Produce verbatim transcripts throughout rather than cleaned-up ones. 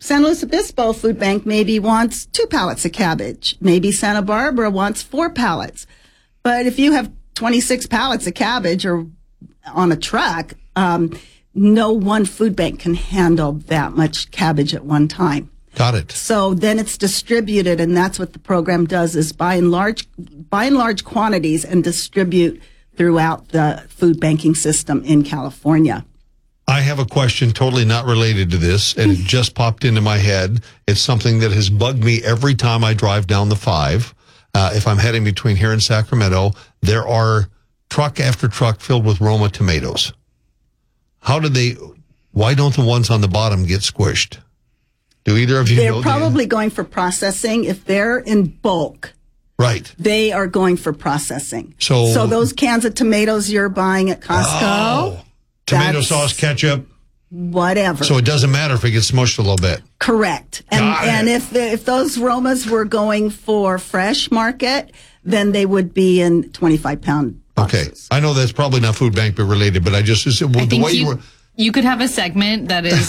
San Luis Obispo Food Bank maybe wants two pallets of cabbage. Maybe Santa Barbara wants four pallets. But if you have twenty-six pallets of cabbage or on a truck, um, no one food bank can handle that much cabbage at one time. Got it. So then it's distributed, and that's what the program does, is buy in large, buy in large quantities and distribute throughout the food banking system in California. I have a question totally not related to this, and it just popped into my head. It's something that has bugged me every time I drive down the five. Uh, if I'm heading between here and Sacramento, there are truck after truck filled with Roma tomatoes. How do they, why don't the ones on the bottom get squished? Do either of you They're know? They're probably the, going for processing. If they're in bulk, right, they are going for processing. So, so those cans of tomatoes you're buying at Costco. Oh. Tomato sauce, ketchup, whatever. So it doesn't matter if it gets smushed a little bit. Correct. And Got and it. if if those Romas were going for fresh market, then they would be in twenty-five pound boxes. Okay, I know that's probably not food bank related, but I just well, I the think way you, you were. You could have a segment that is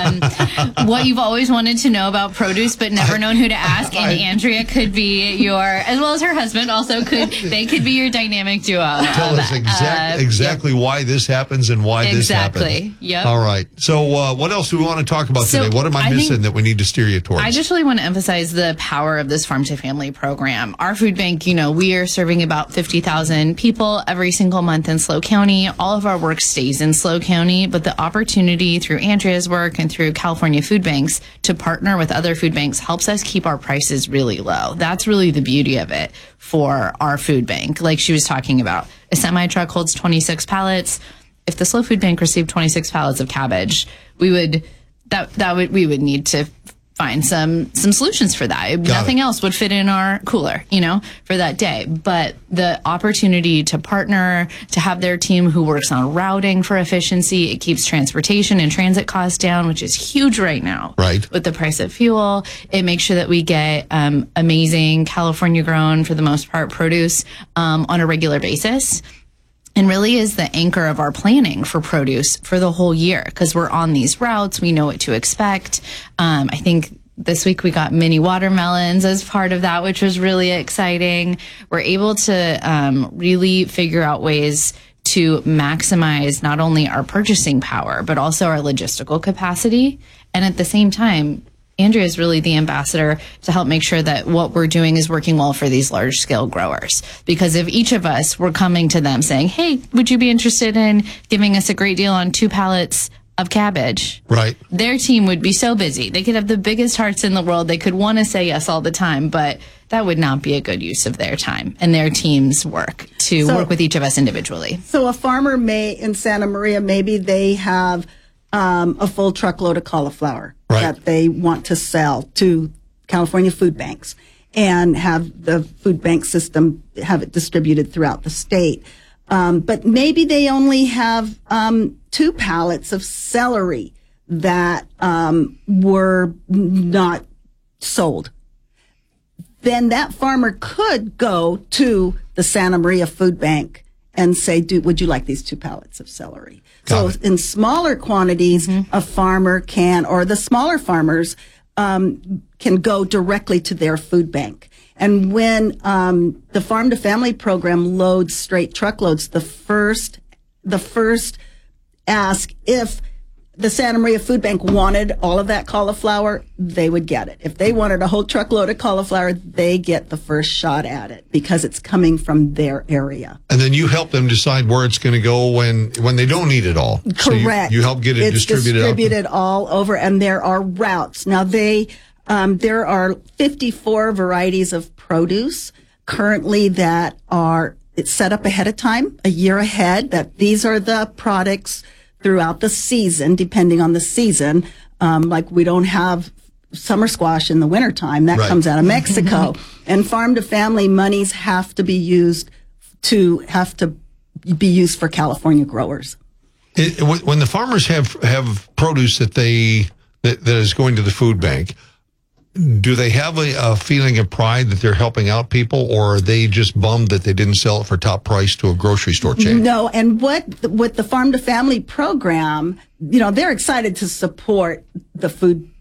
um, what you've always wanted to know about produce, but never known who to ask. And I, Andrea could be your, as well as her husband, also could they could be your dynamic duo. Tell of, us exact, uh, exactly yep. why this happens and why exactly. this happens. Exactly. Yep. All right. So, uh, what else do we want to talk about so today? What am I, I missing that we need to steer you towards? I just really want to emphasize the power of this Farm to Family program. Our food bank, you know, we are serving about fifty thousand people every single month in SLO County. All of our work stays in SLO County, but the opportunity through Andrea's work and through California food banks to partner with other food banks helps us keep our prices really low. That's really the beauty of it for our food bank. Like she was talking about, a semi truck holds twenty-six pallets. If the SLO Food Bank received twenty-six pallets of cabbage, we would that that would we would need to find some some solutions for that. Got Nothing it. else would fit in our cooler, you know, for that day. But the opportunity to partner, to have their team who works on routing for efficiency, it keeps transportation and transit costs down, which is huge right now. Right. With the price of fuel, it makes sure that we get um, amazing California grown, for the most part, produce um, on a regular basis. And really is the anchor of our planning for produce for the whole year, because we're on these routes. We know what to expect. Um, I think this week we got mini watermelons as part of that, which was really exciting. We're able to um, really figure out ways to maximize not only our purchasing power, but also our logistical capacity. And at the same time, Andrea is really the ambassador to help make sure that what we're doing is working well for these large scale growers. Because if each of us were coming to them saying, hey, would you be interested in giving us a great deal on two pallets of cabbage? Right. Their team would be so busy. They could have the biggest hearts in the world. They could want to say yes all the time, but that would not be a good use of their time and their team's work to So- work with each of us individually. So a farmer may, in Santa Maria, maybe they have um, a full truckload of cauliflower Right. that they want to sell to California food banks and have the food bank system have it distributed throughout the state. Um, but maybe they only have um, two pallets of celery that um, were not sold. Then that farmer could go to the Santa Maria Food Bank and say, "Do would you like these two pallets of celery?" Got So it. in smaller quantities, a farmer can, or the smaller farmers um, can go directly to their food bank. And when um, the Farm to Family program loads straight truckloads, the first the first ask if the Santa Maria Food Bank wanted all of that cauliflower, they would get it. If they wanted a whole truckload of cauliflower, they get the first shot at it because it's coming from their area. And then you help them decide where it's going to go when when they don't need it all. So you- Correct. you, help get it it's distributed. out. distributed all over, and there are routes. Now, they um, there are fifty-four varieties of produce currently that are it's set up ahead of time, a year ahead, that these are the products throughout the season, depending on the season. Um, like we don't have summer squash in the wintertime. That Right. comes out of Mexico. And farm to family monies have to be used to have to be used for California growers. It, when when the farmers have have produce that they that, that is going to the food bank, do they have a, a feeling of pride that they're helping out people, or are they just bummed that they didn't sell it for top price to a grocery store chain? No, and what with the Farm to Family program, you know, they're excited to support the food